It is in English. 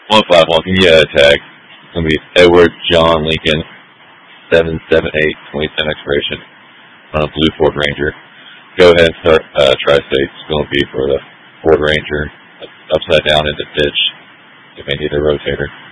151. Can you tag? It's gonna be Edward John Lincoln 778 expiration on a blue Ford Ranger. Go ahead and start tri-state. It's going to be for the Ford Ranger upside down in the ditch if they need a rotator.